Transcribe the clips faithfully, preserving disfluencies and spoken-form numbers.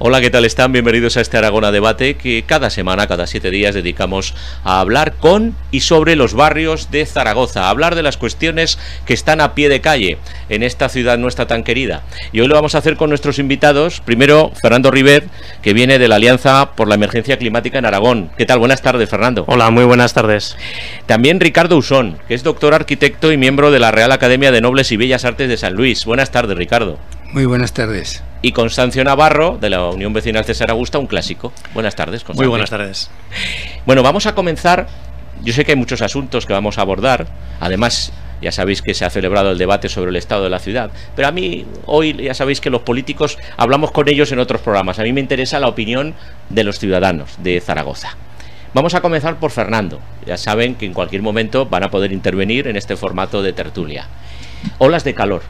Hola, ¿qué tal están? Bienvenidos a este Aragón a Debate que cada semana, cada siete días dedicamos a hablar con y sobre los barrios de Zaragoza, a hablar de las cuestiones que están a pie de calle en esta ciudad nuestra tan querida. Y hoy lo vamos a hacer con nuestros invitados. Primero, Fernando Rivet, que viene de la Alianza por la Emergencia Climática en Aragón. ¿Qué tal? Buenas tardes, Fernando. Hola, muy buenas tardes. También Ricardo Usón, que es doctor arquitecto y miembro de la Real Academia de Nobles y Bellas Artes de San Luis. Buenas tardes, Ricardo. Muy buenas tardes. Y Constancio Navarro, de la Unión Vecinal César Augusta, un clásico. Buenas tardes, Constancio. Muy buenas tardes. Bueno, vamos a comenzar. Yo sé que hay muchos asuntos que vamos a abordar. Además, ya sabéis que se ha celebrado el debate sobre el estado de la ciudad. Pero a mí, hoy, ya sabéis que los políticos hablamos con ellos en otros programas. A mí me interesa la opinión de los ciudadanos de Zaragoza. Vamos a comenzar por Fernando. Ya saben que en cualquier momento van a poder intervenir en este formato de tertulia. Olas de calor.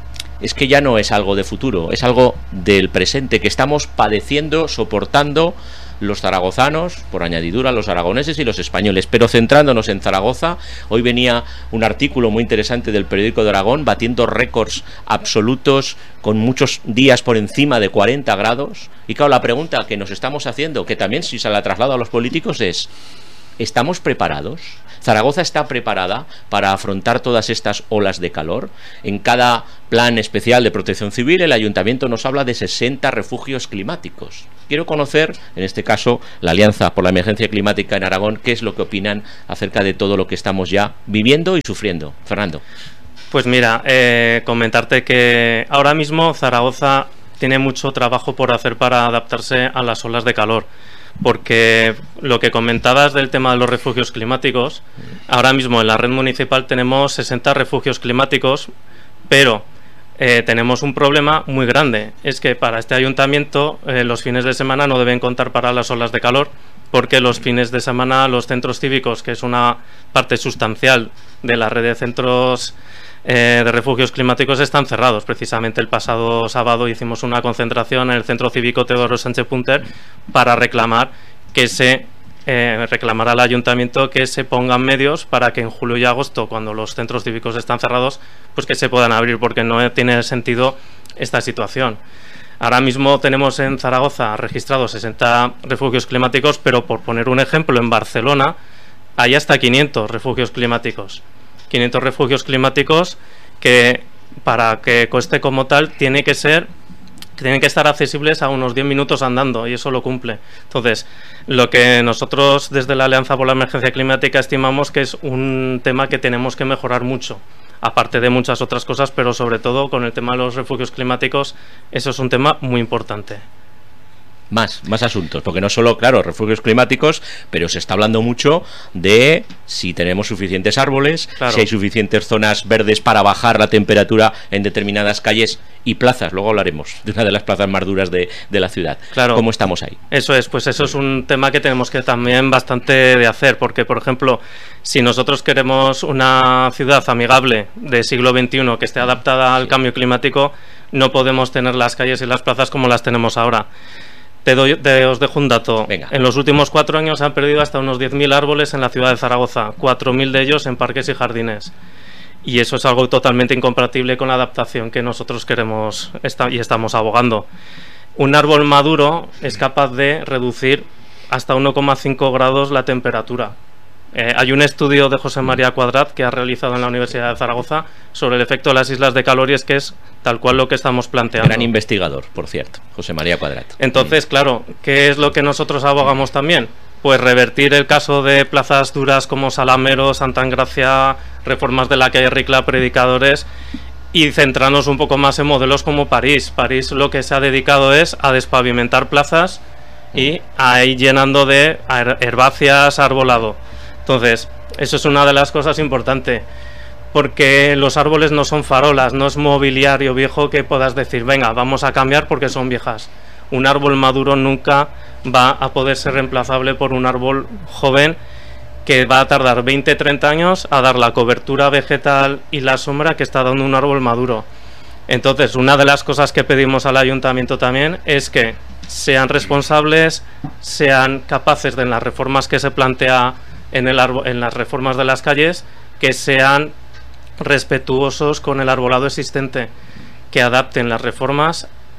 Es que ya no es algo de futuro, es algo del presente que estamos padeciendo, soportando los zaragozanos, por añadidura los aragoneses y los españoles. Pero centrándonos en Zaragoza, hoy venía un artículo muy interesante del periódico de Aragón batiendo récords absolutos con muchos días por encima de cuarenta grados. Y claro, la pregunta que nos estamos haciendo, que también si se la traslado a los políticos, es: ¿estamos preparados? ¿Zaragoza está preparada para afrontar todas estas olas de calor? En cada plan especial de protección civil, el Ayuntamiento nos habla de sesenta refugios climáticos. Quiero conocer, en este caso, la Alianza por la Emergencia Climática en Aragón, qué es lo que opinan acerca de todo lo que estamos ya viviendo y sufriendo. Fernando. Pues mira, eh, comentarte que ahora mismo Zaragoza tiene mucho trabajo por hacer para adaptarse a las olas de calor. Porque lo que comentabas del tema de los refugios climáticos, ahora mismo en la red municipal tenemos sesenta refugios climáticos, pero eh, tenemos un problema muy grande. Es que para este ayuntamiento eh, los fines de semana no deben contar para las olas de calor, porque los fines de semana los centros cívicos, que es una parte sustancial de la red de centros Eh, de refugios climáticos, están cerrados. Precisamente el pasado sábado hicimos una concentración en el Centro Cívico Teodoro Sánchez Punter para reclamar que se eh, reclamar al ayuntamiento que se pongan medios para que en julio y agosto, cuando los centros cívicos están cerrados, pues que se puedan abrir, porque no tiene sentido esta situación. Ahora mismo tenemos en Zaragoza registrados sesenta refugios climáticos, pero por poner un ejemplo, en Barcelona hay hasta quinientos refugios climáticos. quinientos refugios climáticos que, para que cueste como tal, tiene que ser tienen que estar accesibles a unos diez minutos andando, y eso lo cumple. Entonces, lo que nosotros desde la Alianza por la Emergencia Climática estimamos que es un tema que tenemos que mejorar mucho, aparte de muchas otras cosas, pero sobre todo con el tema de los refugios climáticos, eso es un tema muy importante. Más, más asuntos, porque no solo, claro, refugios climáticos, pero se está hablando mucho de si tenemos suficientes árboles, claro, si hay suficientes zonas verdes para bajar la temperatura en determinadas calles y plazas. Luego hablaremos de una de las plazas más duras de, de la ciudad. Claro. ¿Cómo estamos ahí? Eso es, pues eso es un tema que tenemos que también bastante de hacer, porque, por ejemplo, si nosotros queremos una ciudad amigable de siglo veintiuno que esté adaptada al cambio climático, no podemos tener las calles y las plazas como las tenemos ahora. Te doy, te, os dejo un dato. Venga. En los últimos cuatro años se han perdido hasta unos diez mil árboles en la ciudad de Zaragoza, cuatro mil de ellos en parques y jardines. Y eso es algo totalmente incompatible con la adaptación que nosotros queremos esta, y estamos abogando. Un árbol maduro es capaz de reducir hasta uno coma cinco grados la temperatura. Eh, hay un estudio de José María Cuadrat que ha realizado en la Universidad de Zaragoza sobre el efecto de las islas de calor, y es que es tal cual lo que estamos planteando. Gran investigador, por cierto, José María Cuadrat. Entonces, claro, ¿qué es lo que nosotros abogamos también? Pues revertir el caso de plazas duras como Salamero, Santa Engracia, reformas de la calle Ricla, Predicadores, y centrarnos un poco más en modelos como París. París lo que se ha dedicado es a despavimentar plazas y a ir llenando de herbáceas, arbolado. Entonces, eso es una de las cosas importantes, porque los árboles no son farolas, no es mobiliario viejo que puedas decir, venga, vamos a cambiar porque son viejas. Un árbol maduro nunca va a poder ser reemplazable por un árbol joven que va a tardar veinte a treinta años a dar la cobertura vegetal y la sombra que está dando un árbol maduro. Entonces, una de las cosas que pedimos al ayuntamiento también es que sean responsables, sean capaces de, en las reformas que se plantea en, el árbol, en las reformas de las calles, que sean respetuosos con el arbolado existente, que adapten las reformas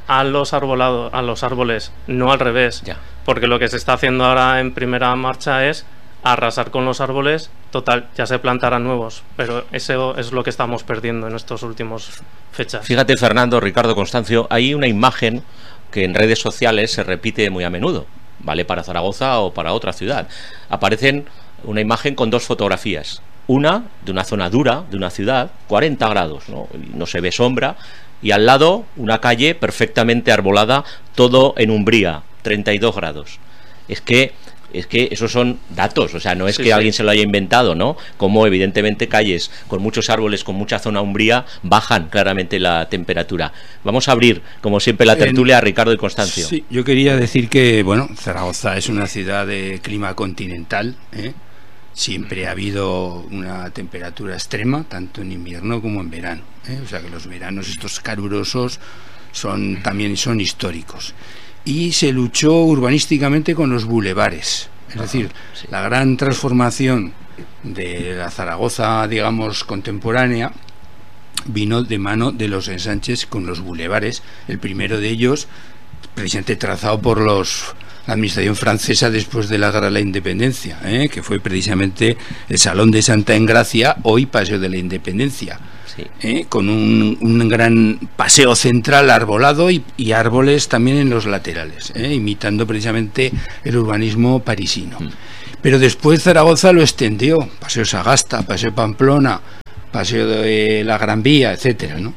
a los arbolados, a los árboles, no al revés. Ya. Porque lo que se está haciendo ahora en primera marcha es arrasar con los árboles. Total, ya se plantarán nuevos, pero eso es lo que estamos perdiendo en estos últimos fechas. Fíjate, Fernando, Ricardo, Constancio, hay una imagen que en redes sociales se repite muy a menudo, vale para Zaragoza o para otra ciudad. Aparecen una imagen con dos fotografías. Una de una zona dura de una ciudad, cuarenta grados, ¿no? No se ve sombra, y al lado una calle perfectamente arbolada, todo en umbría, treinta y dos grados. Es que es que esos son datos, o sea, no es sí, que sí. alguien se lo haya inventado, ¿no? Como evidentemente calles con muchos árboles, con mucha zona umbría, bajan claramente la temperatura. Vamos a abrir, como siempre, la tertulia a Ricardo y Constancio. Sí, yo quería decir que, bueno, Zaragoza es una ciudad de clima continental, ¿eh? Siempre ha habido una temperatura extrema, tanto en invierno como en verano, ¿eh? O sea que los veranos estos calurosos son también son históricos. Y se luchó urbanísticamente con los bulevares, es decir, sí. la gran transformación de la Zaragoza, digamos, contemporánea vino de mano de los ensanches con los bulevares. El primero de ellos, precisamente trazado por los la administración francesa después de la guerra de la independencia, ¿eh? que fue precisamente el Salón de Santa Engracia, hoy Paseo de la Independencia. Sí. ¿Eh? Con un, un gran paseo central arbolado y, y árboles también en los laterales, ¿eh? imitando precisamente el urbanismo parisino. Mm. Pero después Zaragoza lo extendió, Paseo Sagasta, Paseo Pamplona, Paseo de la Gran Vía, etcétera, ¿no?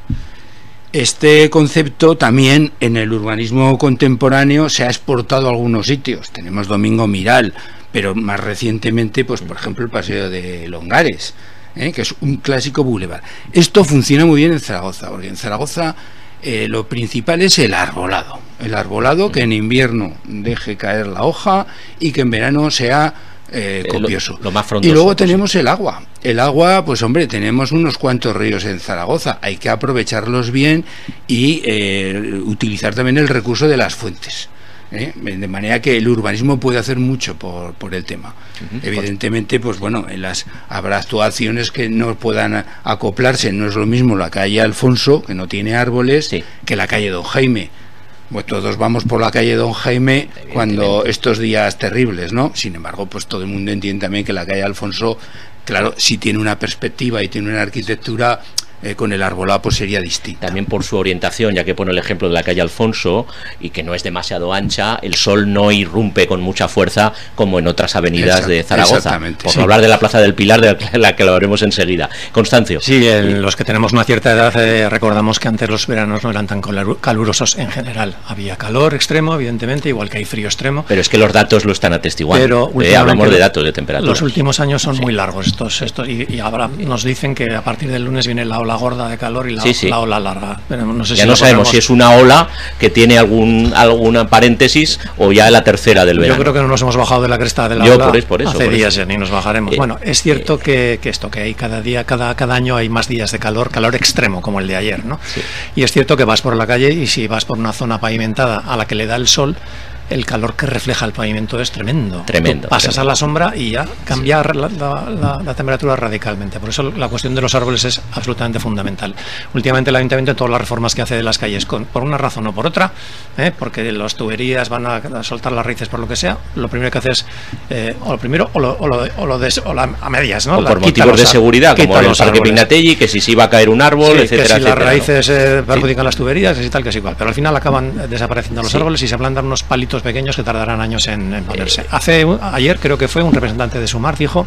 Este concepto también en el urbanismo contemporáneo se ha exportado a algunos sitios. Tenemos Domingo Miral, pero más recientemente, pues por ejemplo, el Paseo de Longares, ¿eh? que es un clásico bulevar. Esto funciona muy bien en Zaragoza, porque en Zaragoza eh, lo principal es el arbolado. El arbolado que en invierno deje caer la hoja y que en verano sea eh, copioso. Lo, lo más frondoso, y luego tenemos el agua. El agua, pues hombre, tenemos unos cuantos ríos en Zaragoza. Hay que aprovecharlos bien y eh, utilizar también el recurso de las fuentes. ¿Eh? De manera que el urbanismo puede hacer mucho por, por el tema. Uh-huh. Evidentemente, pues bueno, en las habrá actuaciones que no puedan acoplarse. No es lo mismo la calle Alfonso, que no tiene árboles, sí. que la calle Don Jaime. Pues todos vamos por la calle Don Jaime cuando estos días terribles, ¿no? Sin embargo, pues todo el mundo entiende también que la calle Alfonso, claro, si tiene una perspectiva y tiene una arquitectura Eh, con el arbolado pues sería distinta. También por su orientación, ya que pone el ejemplo de la calle Alfonso y que no es demasiado ancha, el sol no irrumpe con mucha fuerza como en otras avenidas Exact, de Zaragoza, por sí. no hablar de la Plaza del Pilar, de la que lo veremos enseguida. Constancio. Sí, el, los que tenemos una cierta edad eh, recordamos que antes los veranos no eran tan calurosos en general. Había calor extremo, evidentemente, igual que hay frío extremo. Pero es que los datos lo están atestiguando. Pero eh, hablamos de datos de temperatura. Los últimos años son sí. muy largos estos, estos y, y ahora nos dicen que a partir del lunes viene la la gorda de calor y la, sí, sí. la ola larga. Pero no sé ya si no sabemos podemos... si es una ola que tiene algún alguna paréntesis o ya la tercera del verano. Yo creo que no nos hemos bajado de la cresta de la Yo ola por eso, por eso, hace por días eso. ya, ni nos bajaremos. Eh, bueno, es cierto eh, que, que esto, que hay cada día, cada, cada año hay más días de calor, calor extremo como el de ayer, ¿no? Sí. Y es cierto que vas por la calle y si vas por una zona pavimentada a la que le da el sol, el calor que refleja el pavimento es tremendo. Tremendo. Tú pasas tremendo. a la sombra y ya cambia sí. la, la, la, la temperatura radicalmente. Por eso la cuestión de los árboles es absolutamente fundamental. Últimamente el ayuntamiento, en todas las reformas que hace de las calles, con, por una razón o por otra, ¿eh? porque las tuberías van a, a soltar las raíces por lo que sea, lo primero que hace es, eh, o lo primero, o lo, o lo, o lo des, o la, a medias, ¿no? O la, por motivos de seguridad, como en el Parque Pignatelli, que si sí va a caer un árbol, sí, etcétera, que si etcétera. las raíces ¿no? eh, perjudican sí. las tuberías, que si tal, que si igual. Pero al final acaban desapareciendo los sí. árboles y se plantan unos palitos pequeños que tardarán años en, en ponerse. Eh, Hace ayer creo que fue un representante de Sumar dijo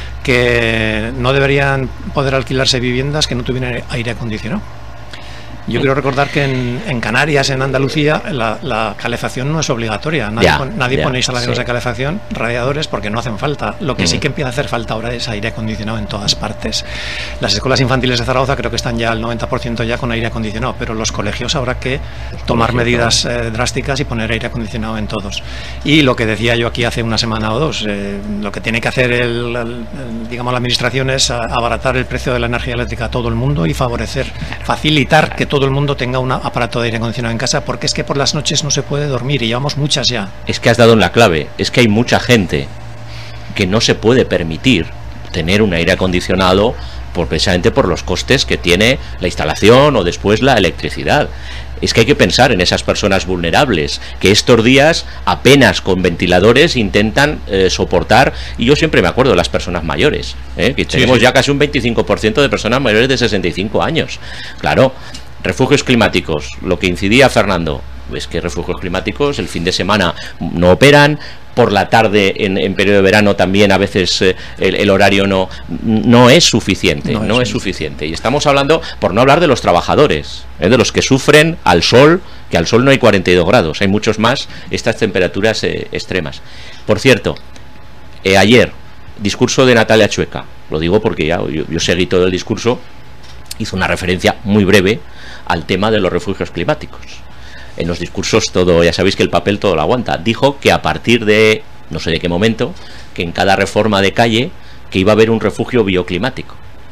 que no deberían poder alquilarse viviendas que no tuvieran aire acondicionado. Yo quiero recordar que en, en Canarias, en Andalucía, la, la calefacción no es obligatoria. Nadie, ya, pon, nadie ya, pone instalaciones sí. de calefacción, radiadores, porque no hacen falta. Lo que mm. sí que empieza a hacer falta ahora es aire acondicionado en todas partes. Las escuelas infantiles de Zaragoza creo que están ya al noventa por ciento ya con aire acondicionado, pero los colegios habrá que tomar medidas eh, drásticas y poner aire acondicionado en todos. Y lo que decía yo aquí hace una semana o dos, eh, lo que tiene que hacer el, el, el, digamos, la administración es abaratar el precio de la energía eléctrica a todo el mundo y favorecer, facilitar que todo todo el mundo tenga un aparato de aire acondicionado en casa, porque es que por las noches no se puede dormir y llevamos muchas ya. Es que has dado en la clave, es que hay mucha gente que no se puede permitir tener un aire acondicionado por, precisamente por los costes que tiene la instalación o después la electricidad. es que hay que pensar en esas personas vulnerables, que estos días apenas con ventiladores intentan eh, soportar, y yo siempre me acuerdo de las personas mayores, ¿eh? que tenemos sí, sí. ya casi un veinticinco por ciento de personas mayores de sesenta y cinco años. Claro, refugios climáticos, lo que incidía Fernando, es que refugios climáticos el fin de semana no operan, por la tarde en, en periodo de verano también a veces eh, el, el horario no, no es suficiente, no, no es, es suficiente. Y estamos hablando, por no hablar de los trabajadores, ¿eh? de los que sufren al sol, que al sol no hay cuarenta y dos grados, hay muchos más, estas temperaturas eh, extremas. Por cierto, eh, ayer, discurso de Natalia Chueca, lo digo porque ya yo, yo seguí todo el discurso, hizo una referencia muy breve al tema de los refugios climáticos. En los discursos todo, ya sabéis que el papel todo lo aguanta. Dijo que a partir de, no sé de qué momento, que en cada reforma de calle, que iba a haber un refugio bioclimático.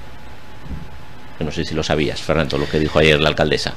No sé si lo sabías, Fernando, lo que dijo ayer la alcaldesa.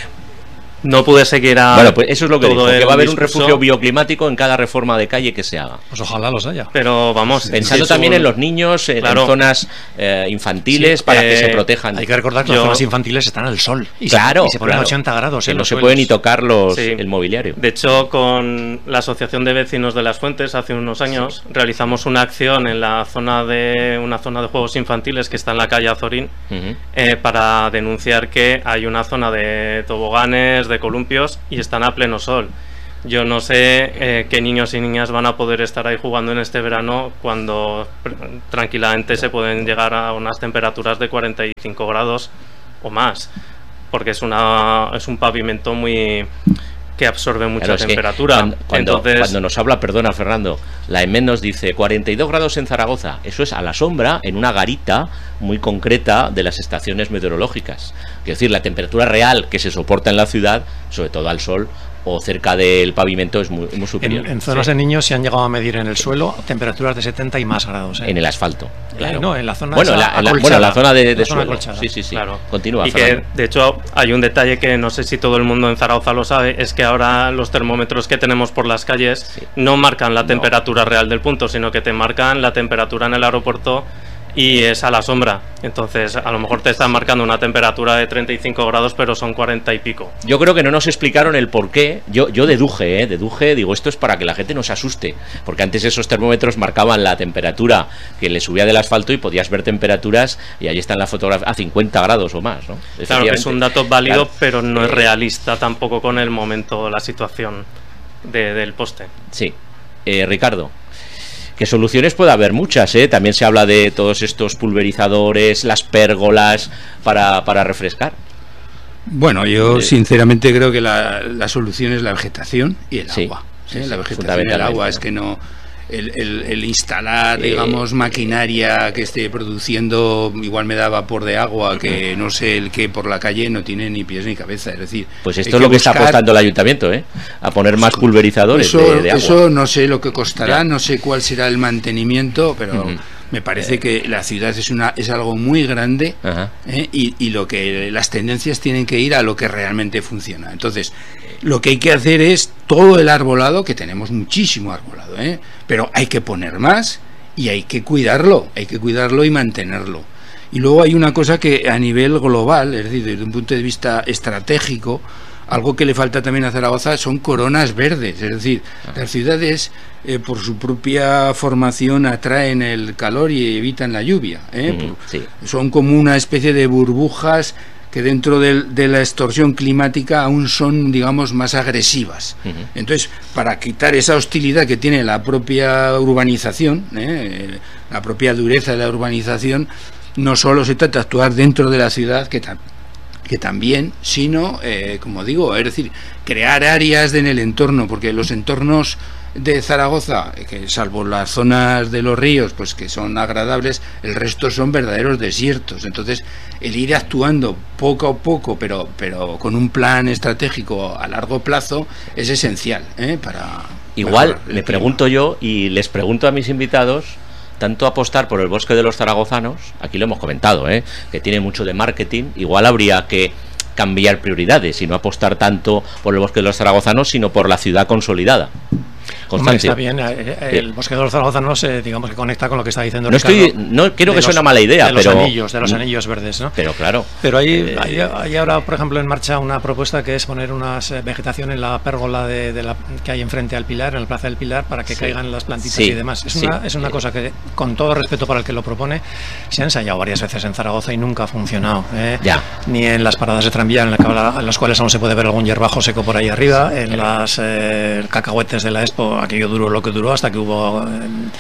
No pude seguir a... Bueno, pues eso es lo que dijo, que va a haber un refugio bioclimático en cada reforma de calle que se haga. Pues ojalá los haya. Pero vamos... Pensando también un... en los niños, en, claro. en zonas eh, infantiles, sí, para eh, que se protejan. Hay que recordar que Yo... las zonas infantiles están al sol. Y claro, se, y se ponen claro. ochenta grados. Que ¿eh? no los se suelos. puede ni tocar los, sí. el mobiliario. De hecho, con la Asociación de Vecinos de las Fuentes, hace unos años, sí. realizamos una acción en la zona de una zona de juegos infantiles que está en la calle Azorín, uh-huh. eh, para denunciar que hay una zona de toboganes, de columpios, y están a pleno sol. Yo no sé eh, qué niños y niñas van a poder estar ahí jugando en este verano cuando tranquilamente se pueden llegar a unas temperaturas de cuarenta y cinco grados o más, porque es una es un pavimento muy que absorbe mucha claro, temperatura. Cuando, cuando, Entonces, cuando nos habla, perdona Fernando, la E M E T nos dice cuarenta y dos grados en Zaragoza, eso es a la sombra en una garita muy concreta de las estaciones meteorológicas. Quiero decir, la temperatura real que se soporta en la ciudad, sobre todo al sol o cerca del pavimento, es muy, muy superior. En, en zonas sí. de niños se han llegado a medir en el suelo temperaturas de setenta y más grados. ¿eh? En el asfalto, claro. Eh, no, en la zona bueno, la, la, bueno, la zona de, de la suelo. Zona sí, sí, sí. Claro. Continúa. Y que, de hecho, hay un detalle que no sé si todo el mundo en Zaragoza lo sabe, es que ahora los termómetros que tenemos por las calles sí. no marcan la temperatura no. real del punto, sino que te marcan la temperatura en el aeropuerto y es a la sombra. Entonces a lo mejor te están marcando una temperatura de treinta y cinco grados, pero son cuarenta y pico. Yo creo que no nos explicaron el por qué. Yo, yo deduje, ¿eh? deduje, digo, esto es para que la gente no se asuste, porque antes esos termómetros marcaban la temperatura que le subía del asfalto y podías ver temperaturas, y ahí está en la fotografía, a cincuenta grados o más, ¿no? Claro que es un dato válido, claro. pero no es eh, realista tampoco con el momento, la situación de, del poste. Sí. Eh, Ricardo, que soluciones puede haber muchas, ¿eh? También se habla de todos estos pulverizadores, las pérgolas para, para refrescar. Bueno, yo eh, sinceramente creo que la, la solución es la vegetación y el sí, agua. sí, ¿eh? sí, la vegetación y el agua, es que no... El, el, el instalar, eh, digamos, maquinaria que esté produciendo, igual me da vapor de agua, que no sé el qué por la calle, no tiene ni pies ni cabeza. Es decir, pues esto es lo que buscar... está apostando el ayuntamiento, ¿eh? A poner más pulverizadores eso, de, de agua. Eso no sé lo que costará, ya. no sé cuál será el mantenimiento, pero uh-huh. me parece que la ciudad es una es algo muy grande, uh-huh. ¿eh? y, y lo que las tendencias tienen que ir a lo que realmente funciona. Entonces, lo que hay que hacer es todo el arbolado, que tenemos muchísimo arbolado, ¿eh? pero hay que poner más y hay que cuidarlo, hay que cuidarlo y mantenerlo. Y luego hay una cosa que a nivel global, es decir, desde un punto de vista estratégico, algo que le falta también a Zaragoza son coronas verdes, es decir, las ciudades eh, por su propia formación atraen el calor y evitan la lluvia, ¿eh? Mm, por, sí. son como una especie de burbujas que dentro de, de la extorsión climática aún son, digamos, más agresivas. Uh-huh. Entonces, para quitar esa hostilidad que tiene la propia urbanización, ¿eh? la propia dureza de la urbanización, no solo se trata de actuar dentro de la ciudad, que, ta que también, sino, eh, como digo, es decir, crear áreas en el entorno, porque los entornos de Zaragoza, que salvo las zonas de los ríos, pues que son agradables, el resto son verdaderos desiertos. Entonces, el ir actuando poco a poco, pero pero con un plan estratégico a largo plazo, es esencial, ¿eh? para igual me pregunto yo, y les pregunto a mis invitados, tanto apostar por el bosque de los zaragozanos, aquí lo hemos comentado, ¿eh? que tiene mucho de marketing, igual habría que cambiar prioridades y no apostar tanto por el bosque de los zaragozanos, sino por la ciudad consolidada. Constancia. Hombre, está bien, el bosque de los Zaragoza no se, digamos que conecta con lo que está diciendo no Ricardo. Estoy, no creo que los, suena mala idea, de los pero... anillos, de los anillos verdes, ¿no? Pero claro. Pero hay, eh, hay, hay ahora, por ejemplo, en marcha una propuesta que es poner una vegetación en la pérgola de, de la, que hay enfrente al Pilar, en la Plaza del Pilar, para que sí. caigan las plantitas sí. y demás. Es, sí. una, es una cosa que, con todo respeto para el que lo propone, se ha ensayado varias veces en Zaragoza y nunca ha funcionado. ¿eh? Ya. Ni en las paradas de tranvía, en, la, en las cuales aún se puede ver algún hierbajo seco por ahí arriba, en las eh, cacahuetes de la Expo, aquello duró lo que duró hasta que hubo... Eh,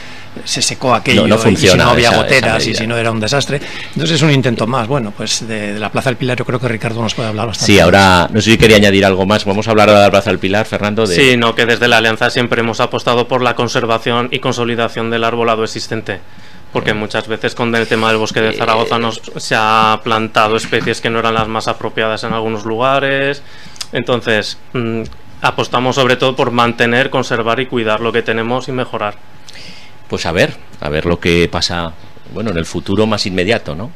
se secó aquello, no, no funciona, y si no había esa, goteras esa y si no era un desastre. Entonces es un intento más. Bueno, pues de, de la Plaza del Pilar yo creo que Ricardo nos puede hablar bastante. Sí, ahora no sé si quería añadir algo más. Vamos a hablar ahora de la Plaza del Pilar, Fernando. De... Sí, no, que desde la Alianza siempre hemos apostado por la conservación y consolidación del arbolado existente. Porque muchas veces con el tema del bosque de Zaragoza nos, se ha plantado especies que no eran las más apropiadas en algunos lugares. Entonces, mmm, apostamos sobre todo por mantener, conservar y cuidar lo que tenemos y mejorar. Pues a ver, a ver lo que pasa, bueno, en el futuro más inmediato, ¿no?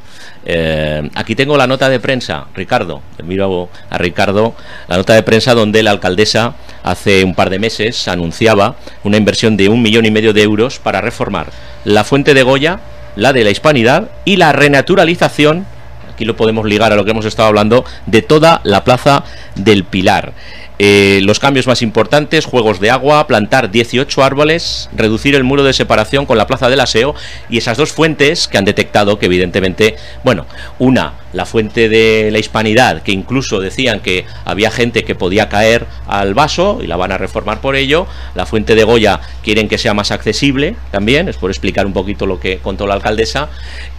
Eh, aquí tengo la nota de prensa, Ricardo, miro a Ricardo, la nota de prensa donde la alcaldesa hace un par de meses anunciaba una inversión de un millón y medio de euros para reformar la Fuente de Goya, la de la Hispanidad y la renaturalización, aquí lo podemos ligar a lo que hemos estado hablando, de toda la Plaza del Pilar. Eh, los cambios más importantes: juegos de agua, plantar dieciocho árboles, reducir el muro de separación con la Plaza del Aseo y esas dos fuentes que han detectado que evidentemente, bueno, una, la fuente de la Hispanidad, que incluso decían que había gente que podía caer al vaso y la van a reformar por ello. La Fuente de Goya quieren que sea más accesible también, es por explicar un poquito lo que contó la alcaldesa,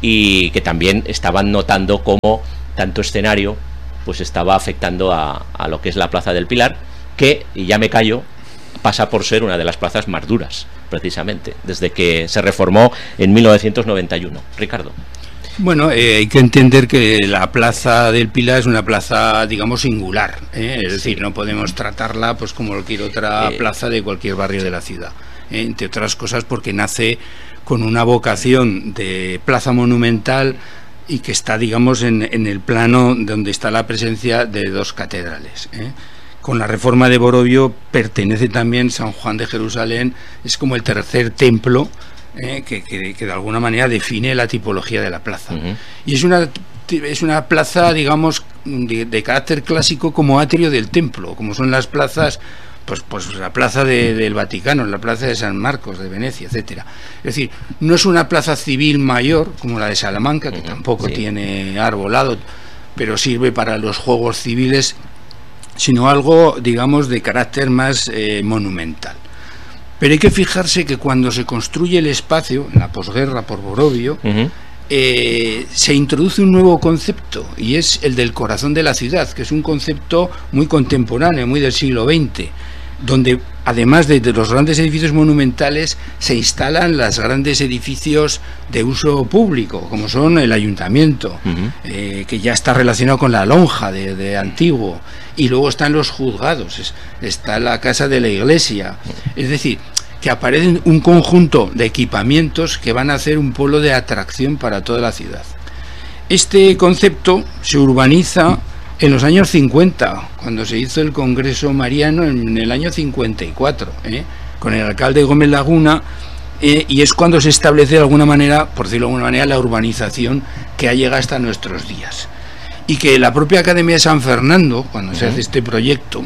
y que también estaban notando cómo tanto escenario pues estaba afectando a, a lo que es la Plaza del Pilar, que, y ya me callo, pasa por ser una de las plazas más duras, precisamente, desde que se reformó en mil novecientos noventa y uno. Ricardo. Bueno, eh, hay que entender que la Plaza del Pilar es una plaza, digamos, singular, ¿eh? Es decir, no podemos tratarla pues como cualquier otra eh, plaza de cualquier barrio de la ciudad, ¿eh? Entre otras cosas porque nace con una vocación de plaza monumental y que está, digamos, en, en el plano donde está la presencia de dos catedrales, ¿eh? Con la reforma de Borovio pertenece también San Juan de Jerusalén, es como el tercer templo, eh, que, que, que de alguna manera define la tipología de la plaza. Uh-huh. Y es una, es una plaza, digamos, de, de carácter clásico como atrio del templo, como son las plazas... Pues, pues la plaza de, del Vaticano, la plaza de San Marcos, de Venecia, etcétera. Es decir, no es una plaza civil mayor como la de Salamanca, que uh-huh, tampoco sí. tiene arbolado, pero sirve para los juegos civiles, sino algo, digamos, de carácter más eh, monumental. Pero hay que fijarse que cuando se construye el espacio, en la posguerra por Borovio, uh-huh. eh, se introduce un nuevo concepto, y es el del corazón de la ciudad, que es un concepto muy contemporáneo, muy del siglo veinte, donde además de, de los grandes edificios monumentales se instalan los grandes edificios de uso público, como son el ayuntamiento, uh-huh. eh, que ya está relacionado con la lonja de, de antiguo, y luego están los juzgados, es, está la casa de la iglesia, es decir, que aparecen un conjunto de equipamientos que van a hacer un polo de atracción para toda la ciudad. Este concepto se urbaniza en los años cincuenta, cuando se hizo el Congreso Mariano en el año cincuenta y cuatro, ¿eh? con el alcalde Gómez Laguna, eh, y es cuando se establece de alguna manera, por decirlo de alguna manera, la urbanización que ha llegado hasta nuestros días. Y que la propia Academia de San Fernando, cuando uh-huh. se hace este proyecto,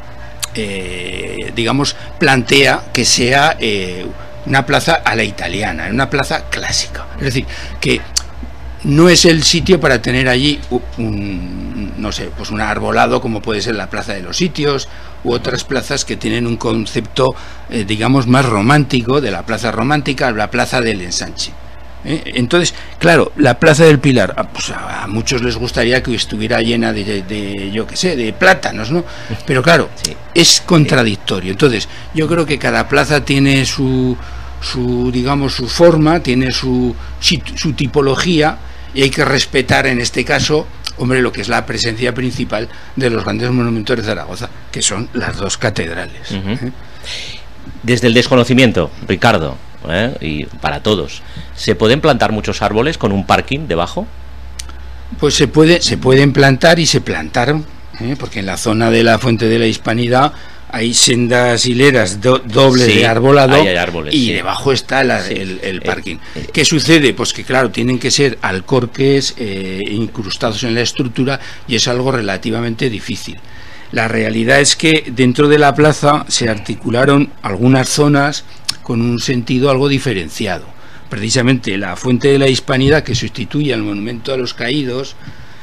eh, digamos, plantea que sea eh, una plaza a la italiana, una plaza clásica. Es decir, que no es el sitio para tener allí un, no sé, pues un arbolado como puede ser la Plaza de los Sitios u otras plazas que tienen un concepto, eh, digamos, más romántico, de la plaza romántica, la plaza del ensanche. ¿Eh? Entonces, claro, la Plaza del Pilar, pues a, a muchos les gustaría que estuviera llena de, de, de yo qué sé, de plátanos, ¿no? Pero claro, sí. es contradictorio. Entonces, yo creo que cada plaza tiene su, su digamos, su forma, tiene su, su tipología, y hay que respetar en este caso, hombre, lo que es la presencia principal de los grandes monumentos de Zaragoza, que son las dos catedrales. Uh-huh. ¿eh? Desde el desconocimiento, Ricardo, ¿eh? y para todos, ¿se pueden plantar muchos árboles con un parking debajo? Pues se puede, se pueden plantar y se plantaron, ¿eh? porque en la zona de la Fuente de la Hispanidad hay sendas hileras do, dobles sí, de arbolado hay árboles, y sí. debajo está la, sí. el, el parking. Eh, eh. ¿Qué sucede? Pues que claro, tienen que ser alcorques eh, incrustados en la estructura y es algo relativamente difícil. La realidad es que dentro de la plaza se articularon algunas zonas con un sentido algo diferenciado. Precisamente la Fuente de la Hispanidad, que sustituye al Monumento a los Caídos,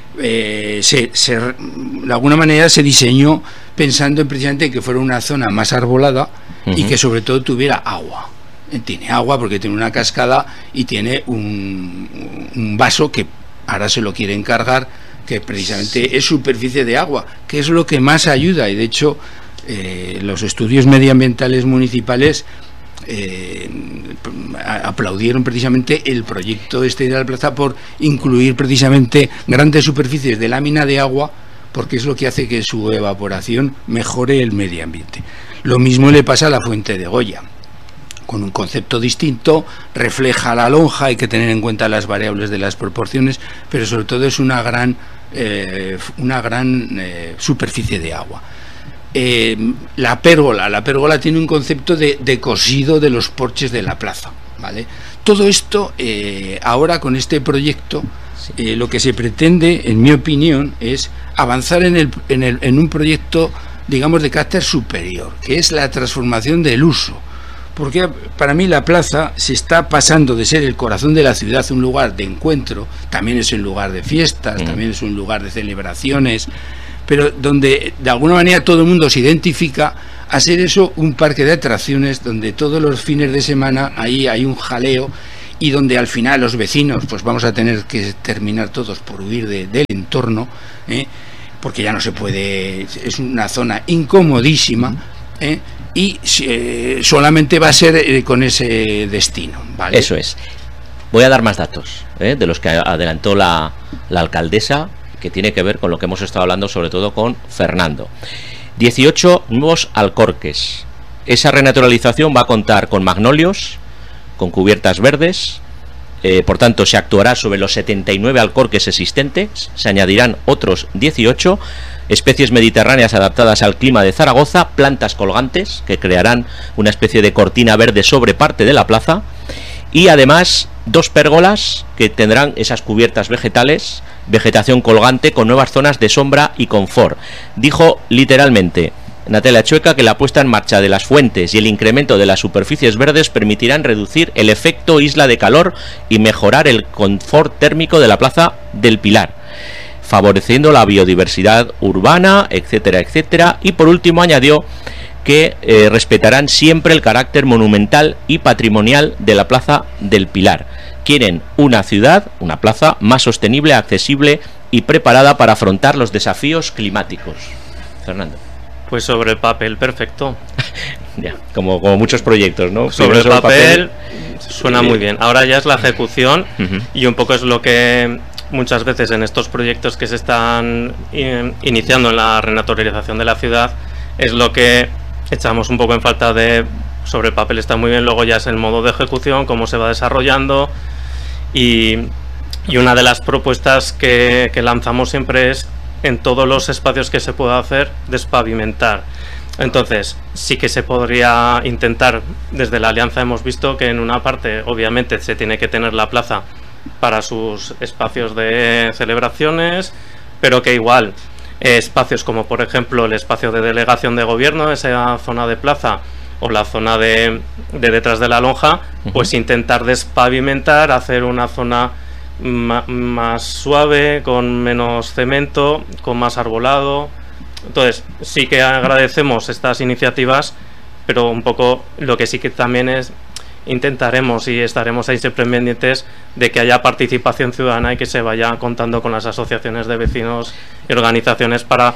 eh, se, se, de alguna manera se diseñó pensando en precisamente que fuera una zona más arbolada uh-huh. y que sobre todo tuviera agua. Tiene agua porque tiene una cascada y tiene un, un vaso que ahora se lo quieren cargar, que precisamente es superficie de agua, que es lo que más ayuda. Y de hecho eh, los estudios medioambientales municipales eh, aplaudieron precisamente el proyecto este de la plaza por incluir precisamente grandes superficies de lámina de agua, porque es lo que hace que su evaporación mejore el medio ambiente. Lo mismo le pasa a la Fuente de Goya, con un concepto distinto, refleja la lonja, hay que tener en cuenta las variables de las proporciones, pero sobre todo es una gran, eh, una gran eh, superficie de agua. Eh, la pérgola, la pérgola tiene un concepto de, de cosido de los porches de la plaza, ¿vale? Todo esto, eh, ahora con este proyecto, eh, lo que se pretende, en mi opinión, es avanzar en, el, en, el, en un proyecto, digamos, de carácter superior, que es la transformación del uso. Porque para mí la plaza se está pasando de ser el corazón de la ciudad, un lugar de encuentro, también es un lugar de fiestas, mm. también es un lugar de celebraciones, pero donde de alguna manera todo el mundo se identifica a ser eso un parque de atracciones donde todos los fines de semana ahí hay un jaleo y donde al final los vecinos pues vamos a tener que terminar todos por huir de, del entorno, ¿eh? porque ya no se puede, es una zona incomodísima, ¿eh? y eh, solamente va a ser eh, con ese destino, ¿vale? Eso es. Voy a dar más datos ¿eh? de los que adelantó la, la alcaldesa, que tiene que ver con lo que hemos estado hablando, sobre todo con Fernando. dieciocho nuevos alcorques. Esa renaturalización va a contar con magnolios, con cubiertas verdes, eh, por tanto se actuará sobre los setenta y nueve alcorques existentes, se añadirán otros dieciocho, especies mediterráneas adaptadas al clima de Zaragoza, plantas colgantes que crearán una especie de cortina verde sobre parte de la plaza, y además dos pérgolas que tendrán esas cubiertas vegetales, vegetación colgante con nuevas zonas de sombra y confort. Dijo literalmente Natalia Chueca que la puesta en marcha de las fuentes y el incremento de las superficies verdes permitirán reducir el efecto isla de calor y mejorar el confort térmico de la Plaza del Pilar, favoreciendo la biodiversidad urbana, etcétera, etcétera. Y por último añadió que eh, respetarán siempre el carácter monumental y patrimonial de la Plaza del Pilar. Quieren una ciudad, una plaza más sostenible, accesible y preparada para afrontar los desafíos climáticos. Fernando. Pues sobre el papel, perfecto. Ya, como, como muchos proyectos, ¿no? Sobre el papel, papel suena muy bien. Ahora ya es la ejecución uh-huh. y un poco es lo que muchas veces en estos proyectos que se están in, iniciando en la renaturalización de la ciudad es lo que echamos un poco en falta de... Sobre el papel está muy bien, luego ya es el modo de ejecución, cómo se va desarrollando y, y una de las propuestas que, que lanzamos siempre es en todos los espacios que se pueda hacer, despavimentar. Entonces, sí que se podría intentar, desde la Alianza hemos visto que en una parte, obviamente, se tiene que tener la plaza para sus espacios de celebraciones, pero que igual, eh, espacios como por ejemplo el espacio de delegación de gobierno, esa zona de plaza, o la zona de, de detrás de la lonja, uh-huh. pues intentar despavimentar, hacer una zona más suave, con menos cemento, con más arbolado. Entonces sí que agradecemos estas iniciativas, pero un poco lo que sí que también es intentaremos y estaremos ahí siempre pendientes de que haya participación ciudadana y que se vaya contando con las asociaciones de vecinos y organizaciones para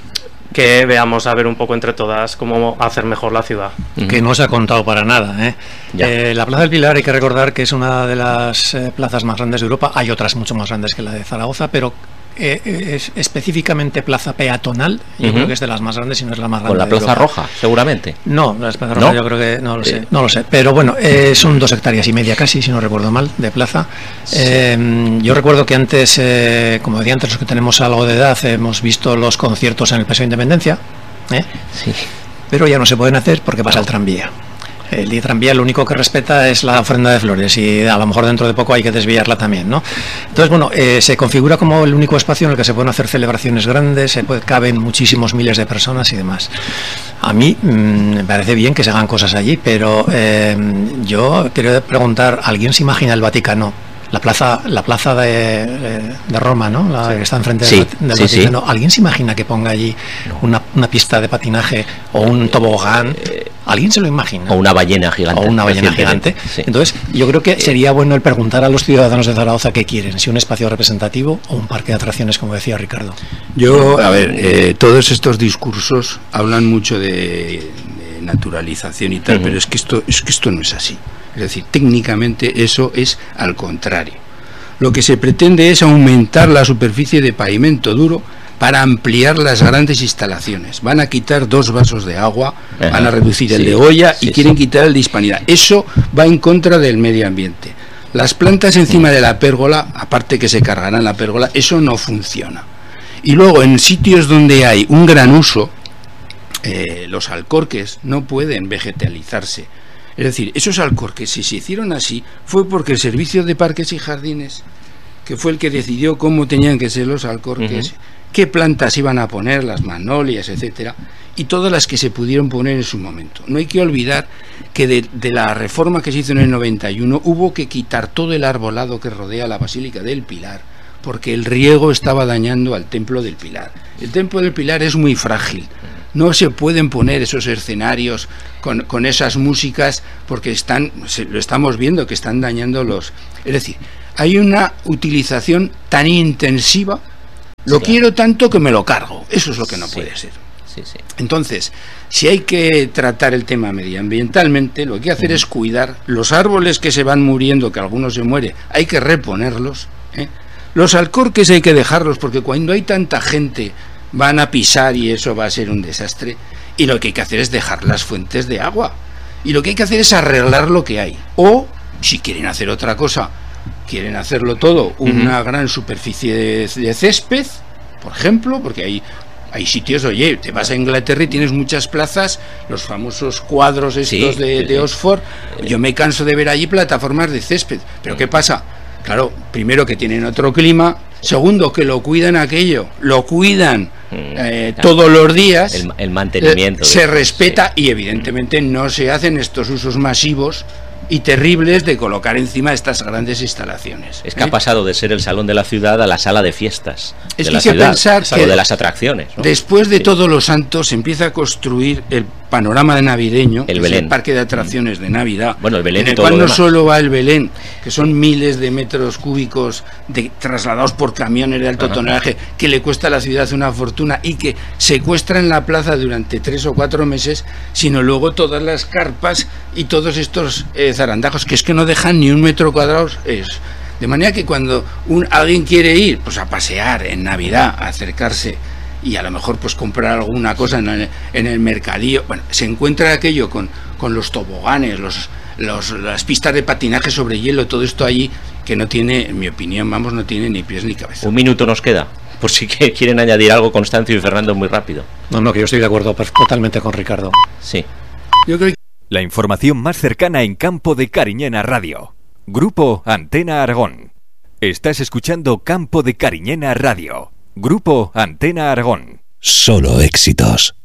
que veamos a ver un poco entre todas cómo hacer mejor la ciudad. Que no se ha contado para nada, ¿eh? Eh, la Plaza del Pilar hay que recordar que es una de las eh, plazas más grandes de Europa. Hay otras mucho más grandes que la de Zaragoza, pero eh, es específicamente plaza peatonal. Yo uh-huh. creo que es de las más grandes, si no es la más grande. Con la Plaza de Roja, seguramente. No, la Plaza Roja ¿No? yo creo que no lo sé, eh. no lo sé. Pero bueno, eh, son dos hectáreas y media casi, si no recuerdo mal, de plaza. Sí. Eh, yo recuerdo que antes, eh, como decía antes, los que tenemos algo de edad, hemos visto los conciertos en el Paseo de Independencia. ¿eh? Sí. pero ya no se pueden hacer porque pasa el tranvía. El tranvía lo único que respeta es la ofrenda de flores y a lo mejor dentro de poco hay que desviarla también, ¿no? Entonces, bueno, eh, se configura como el único espacio en el que se pueden hacer celebraciones grandes, se puede, caben muchísimos miles de personas y demás. A mí mmm, me parece bien que se hagan cosas allí, pero eh, yo quiero preguntar, ¿alguien se imagina el Vaticano? La plaza, la plaza de, de Roma, ¿no? La que está enfrente sí, del, del sí, Vaticano. Sí. ¿Alguien se imagina que ponga allí una, una pista de patinaje o un tobogán? ¿Alguien se lo imagina? O una ballena gigante. O una ballena gigante. Sí. Entonces, yo creo que sería bueno el preguntar a los ciudadanos de Zaragoza qué quieren, si un espacio representativo o un parque de atracciones, como decía Ricardo. Yo, a ver, eh, todos estos discursos hablan mucho de, de naturalización y tal, uh-huh. pero es que esto, es que esto no es así. Es decir, técnicamente eso es al contrario. Lo que se pretende es aumentar la superficie de pavimento duro para ampliar las grandes instalaciones. Van a quitar dos vasos de agua, Ajá, van a reducir el sí, de olla y sí, quieren sí. quitar el de Hispanidad. Eso va en contra del medio ambiente. Las plantas encima de la pérgola, aparte que se cargarán la pérgola, eso no funciona. Y luego en sitios donde hay un gran uso, eh, los alcorques no pueden vegetalizarse. Es decir, esos alcorques, si se hicieron así, fue porque el Servicio de Parques y Jardines, que fue el que decidió cómo tenían que ser los alcorques, uh-huh. qué plantas iban a poner, las magnolias, etcétera, y todas las que se pudieron poner en su momento. No hay que olvidar que de, de la reforma que se hizo en el noventa y uno hubo que quitar todo el arbolado que rodea la Basílica del Pilar, porque el riego estaba dañando al Templo del Pilar. El Templo del Pilar es muy frágil. No se pueden poner esos escenarios con, con esas músicas porque están, se, lo estamos viendo que están dañando los... Es decir, hay una utilización tan intensiva, lo sí, quiero tanto que me lo cargo. Eso es lo que no sí, puede ser. Sí, sí. Entonces, si hay que tratar el tema medioambientalmente, lo que hay que hacer uh-huh. es cuidar los árboles que se van muriendo, que algunos se mueren, hay que reponerlos, ¿eh? Los alcorques hay que dejarlos porque cuando hay tanta gente van a pisar y eso va a ser un desastre, y lo que hay que hacer es dejar las fuentes de agua, y lo que hay que hacer es arreglar lo que hay, o si quieren hacer otra cosa, quieren hacerlo todo una uh-huh. gran superficie de, de césped, por ejemplo, porque hay, hay sitios, oye, te vas a Inglaterra y tienes muchas plazas, los famosos cuadros estos sí, de, sí, de Oxford, sí. yo me canso de ver allí plataformas de césped, pero ¿qué pasa? Claro, primero que tienen otro clima, segundo que lo cuidan aquello, lo cuidan eh, claro. todos los días, el, el mantenimiento eh, se respeta sí. y evidentemente no se hacen estos usos masivos y terribles de colocar encima estas grandes instalaciones. Es que ¿eh? ha pasado de ser el salón de la ciudad a la sala de fiestas es de que la hay que ciudad, pensar que de las atracciones, ¿no? Después de sí. todos los santos se empieza a construir el panorama de navideño, el, que Belén. Es el parque de atracciones de Navidad, bueno, el Belén en el todo cual no demás. solo va el Belén, que son miles de metros cúbicos de, trasladados por camiones de alto Ajá. tonelaje, que le cuesta a la ciudad una fortuna y que secuestra en la plaza durante tres o cuatro meses, sino luego todas las carpas y todos estos eh, zarandajos, que es que no dejan ni un metro cuadrado. Es de manera que cuando un, alguien quiere ir pues a pasear en Navidad, a acercarse y a lo mejor pues comprar alguna cosa en el, en el mercadillo, bueno, se encuentra aquello con, con los toboganes, los, los, las pistas de patinaje sobre hielo, todo esto allí que no tiene, en mi opinión, vamos, no tiene ni pies ni cabeza. Un minuto nos queda, por si que quieren añadir algo, Constancio y Fernando, muy rápido. No, no, que yo estoy de acuerdo totalmente con Ricardo. Sí. Yo creo que... La información más cercana en Campo de Cariñena Radio. Grupo Antena Aragón. Estás escuchando Campo de Cariñena Radio. Grupo Antena Aragón. Solo éxitos.